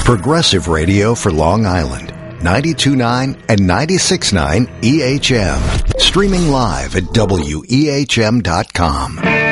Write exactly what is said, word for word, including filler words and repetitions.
Progressive Radio for Long Island. ninety-two point nine and ninety-six point nine E H M. Streaming live at W E H M dot com.